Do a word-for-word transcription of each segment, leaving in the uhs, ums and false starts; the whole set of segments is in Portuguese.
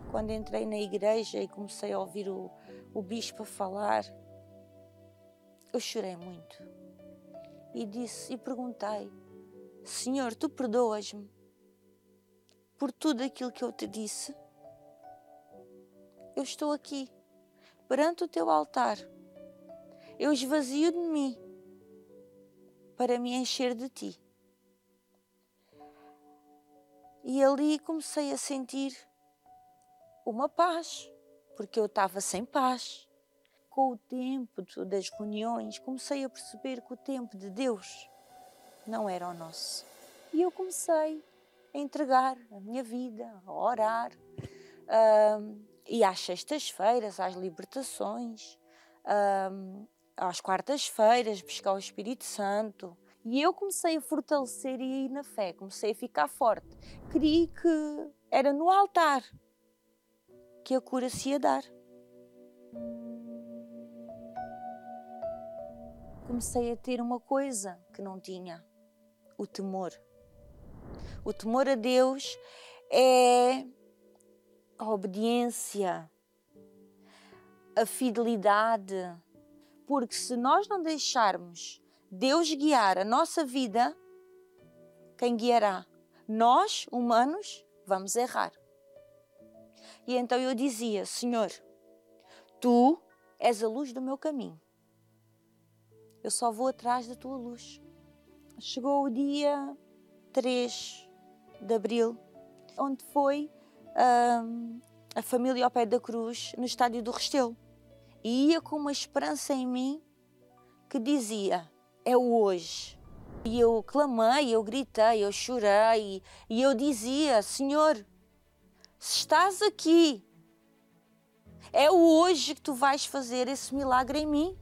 quando entrei na igreja e comecei a ouvir o, o bispo a falar, eu chorei muito. E disse, e perguntei, Senhor, tu perdoas-me por tudo aquilo que eu te disse? Eu estou aqui, perante o teu altar. Eu esvazio de mim para me encher de ti. E ali comecei a sentir uma paz, porque eu estava sem paz. Com o tempo das reuniões, comecei a perceber que o tempo de Deus não era o nosso. E eu comecei a entregar a minha vida, a orar. Um, e às sextas-feiras, às libertações, um, às quartas-feiras, buscar o Espírito Santo. E eu comecei a fortalecer e a ir na fé, comecei a ficar forte. Creio que era no altar que a cura se ia dar. Comecei a ter uma coisa que não tinha, o temor. O temor a Deus é a obediência, a fidelidade, porque se nós não deixarmos Deus guiar a nossa vida, quem guiará? Nós, humanos, vamos errar. E então eu dizia, Senhor, Tu és a luz do meu caminho. Eu só vou atrás da Tua luz. Chegou o dia três de abril, onde foi hum, a família ao pé da cruz, no estádio do Restelo. E ia com uma esperança em mim que dizia, é hoje. E eu clamei, eu gritei, eu chorei e eu dizia, Senhor, se estás aqui, é hoje que Tu vais fazer esse milagre em mim.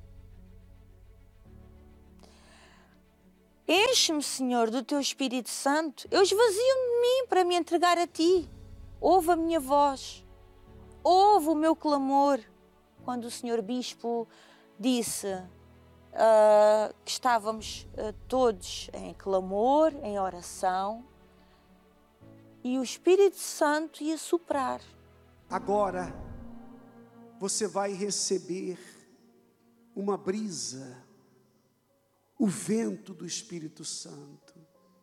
Enche-me, Senhor, do Teu Espírito Santo. Eu esvazio de mim para me entregar a Ti. Ouve a minha voz. Ouve o meu clamor. Quando o Senhor Bispo disse uh, que estávamos uh, todos em clamor, em oração, e o Espírito Santo ia soprar. Agora você vai receber uma brisa, o vento do Espírito Santo.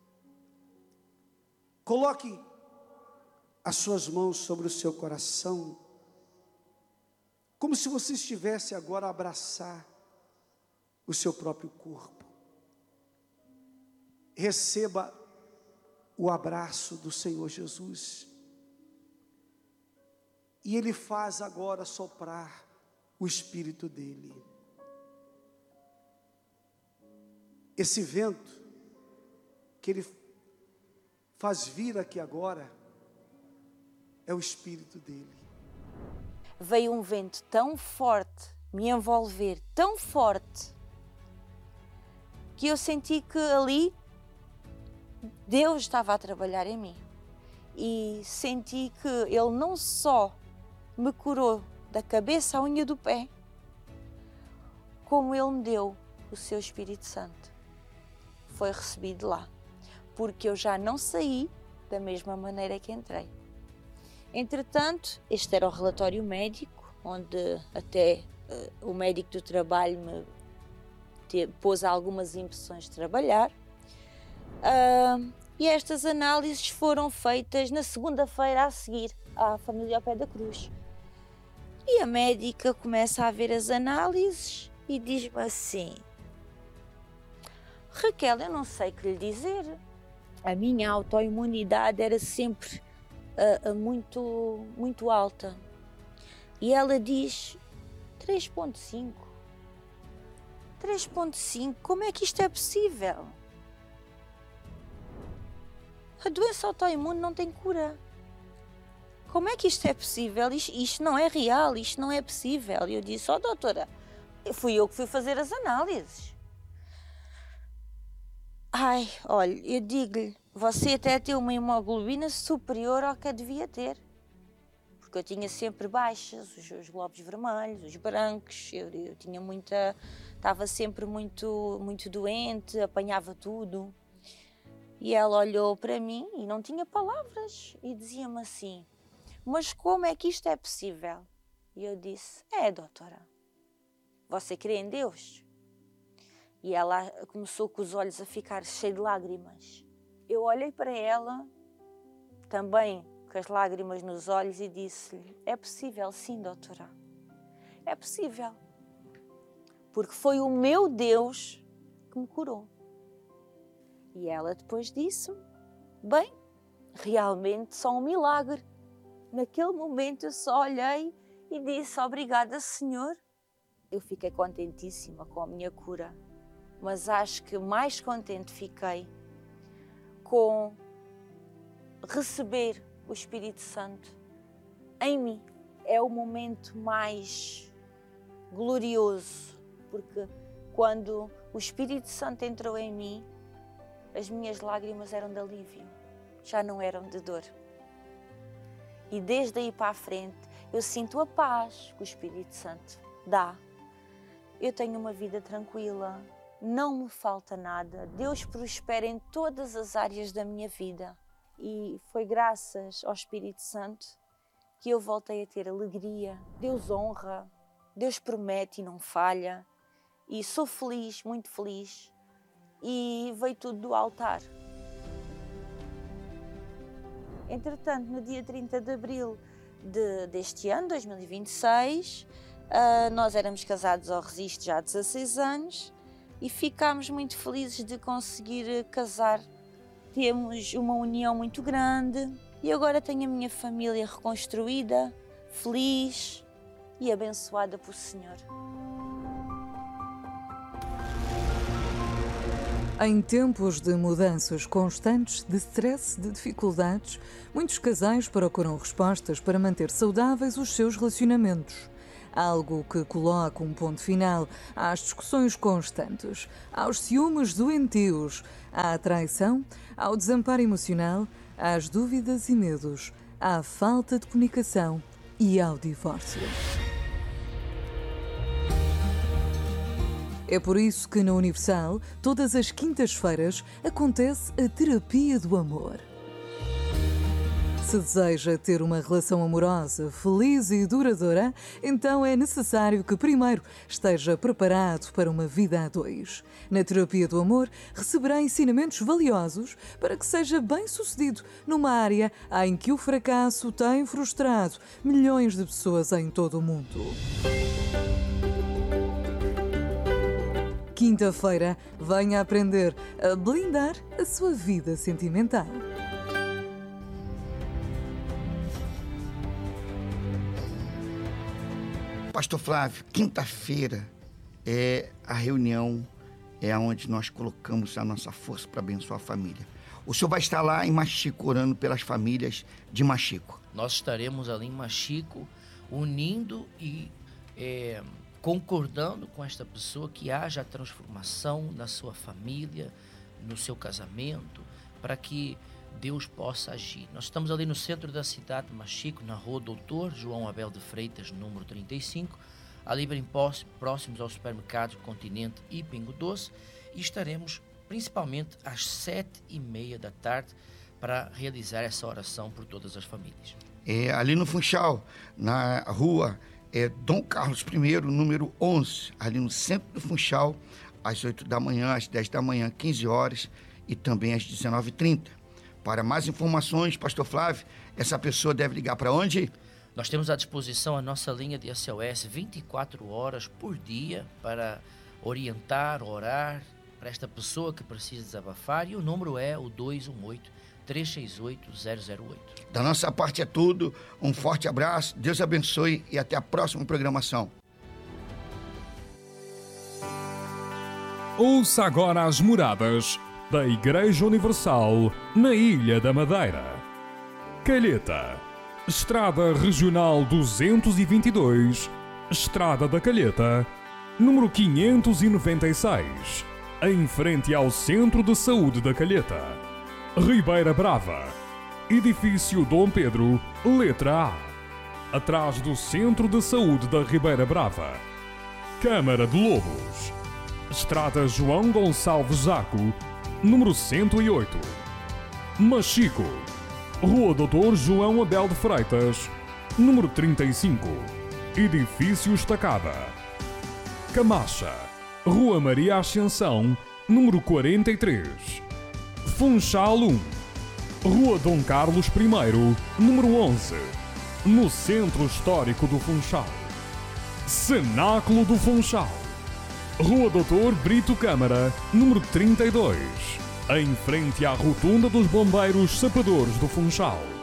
Coloque as suas mãos sobre o seu coração, como se você estivesse agora a abraçar o seu próprio corpo. Receba o abraço do Senhor Jesus. E Ele faz agora soprar o Espírito dEle. Esse vento que Ele faz vir aqui agora é o Espírito dEle. Veio um vento tão forte, me envolver tão forte, que eu senti que ali Deus estava a trabalhar em mim. E senti que Ele não só me curou da cabeça à unha do pé, como Ele me deu o seu Espírito Santo. Foi recebido lá, porque eu já não saí da mesma maneira que entrei. Entretanto, este era o relatório médico, onde até uh, o médico do trabalho me te, pôs algumas impressões de trabalhar. Uh, e estas análises foram feitas na segunda-feira a seguir à família ao pé da cruz. E a médica começa a ver as análises e diz-me assim, Raquel, eu não sei o que lhe dizer. A minha autoimunidade era sempre uh, uh, muito, muito alta. E ela diz três ponto cinco. três ponto cinco, como é que isto é possível? A doença autoimune não tem cura. Como é que isto é possível? Isto, isto não é real, isto não é possível. E eu disse, ó oh, doutora, fui eu que fui fazer as análises. Ai, olha, eu digo-lhe, você até tem uma hemoglobina superior ao que a devia ter. Porque eu tinha sempre baixas, os, os glóbulos vermelhos, os brancos, eu, eu tinha muita, estava sempre muito, muito doente, apanhava tudo. E ela olhou para mim e não tinha palavras e dizia-me assim, mas como é que isto é possível? E eu disse, é, doutora, você crê em Deus? E ela começou com os olhos a ficar cheios de lágrimas. Eu olhei para ela, também com as lágrimas nos olhos, e disse-lhe, é possível sim, doutora, é possível, porque foi o meu Deus que me curou. E ela depois disse, bem, realmente só um milagre. Naquele momento eu só olhei e disse, obrigada, Senhor. Eu fiquei contentíssima com a minha cura, mas acho que mais contente fiquei com receber o Espírito Santo em mim. É o momento mais glorioso, porque quando o Espírito Santo entrou em mim, as minhas lágrimas eram de alívio, já não eram de dor. E desde aí para a frente, eu sinto a paz que o Espírito Santo dá. Eu tenho uma vida tranquila, não me falta nada. Deus prospera em todas as áreas da minha vida. E foi graças ao Espírito Santo que eu voltei a ter alegria. Deus honra, Deus promete e não falha. E sou feliz, muito feliz. E veio tudo do altar. Entretanto, no dia trinta de abril de, deste ano, dois mil e vinte e seis, uh, nós éramos casados ao registro já há dezasseis anos e ficámos muito felizes de conseguir casar. Temos uma união muito grande e agora tenho a minha família reconstruída, feliz e abençoada por Senhor. Em tempos de mudanças constantes, de stress, de dificuldades, muitos casais procuram respostas para manter saudáveis os seus relacionamentos. Algo que coloca um ponto final às discussões constantes, aos ciúmes doentios, à traição, ao desamparo emocional, às dúvidas e medos, à falta de comunicação e ao divórcio. É por isso que na Universal, todas as quintas-feiras, acontece a Terapia do Amor. Se deseja ter uma relação amorosa, feliz e duradoura, então é necessário que primeiro esteja preparado para uma vida a dois. Na Terapia do Amor, receberá ensinamentos valiosos para que seja bem-sucedido numa área em que o fracasso tem frustrado milhões de pessoas em todo o mundo. Quinta-feira, venha aprender a blindar a sua vida sentimental. Pastor Flávio, quinta-feira é a reunião, é onde nós colocamos a nossa força para abençoar a família. O senhor vai estar lá em Maxico, orando pelas famílias de Maxico. Nós estaremos ali em Maxico, unindo e é, concordando com esta pessoa que haja transformação na sua família, no seu casamento, para que Deus possa agir. Nós estamos ali no centro da cidade de Maxico, na rua Doutor João Abel de Freitas, número trinta e cinco, ali bem próximos ao supermercado Continente e Pingo Doce, e estaremos principalmente às sete e meia da tarde para realizar essa oração por todas as famílias. É ali no Funchal, na rua é, Dom Carlos I, número onze, ali no centro do Funchal, às oito da manhã, às dez da manhã, quinze horas e também às dezenove e trinta. Para mais informações, Pastor Flávio, essa pessoa deve ligar para onde? Nós temos à disposição a nossa linha de S O S vinte e quatro horas por dia para orientar, orar para esta pessoa que precisa desabafar, e o número é o dois um oito, três seis oito, zero zero oito. Da nossa parte é tudo, um forte abraço, Deus abençoe e até a próxima programação. Ouça agora as moradas da Igreja Universal na Ilha da Madeira. Calheta, Estrada Regional duzentos e vinte e dois, Estrada da Calheta, número quinhentos e noventa e seis, em frente ao Centro de Saúde da Calheta. Ribeira Brava, Edifício Dom Pedro, letra A, atrás do Centro de Saúde da Ribeira Brava. Câmara de Lobos, Estrada João Gonçalves Zaco, número cento e oito. Maxico, Rua Doutor João Abel de Freitas, número trinta e cinco, Edifício Estacada. Camacha, Rua Maria Ascensão, número quarenta e três. Funchal um, Rua Dom Carlos I, número onze, no Centro Histórico do Funchal. Cenáculo do Funchal, Rua doutor Brito Câmara, número trinta e dois, em frente à Rotunda dos Bombeiros Sapadores do Funchal.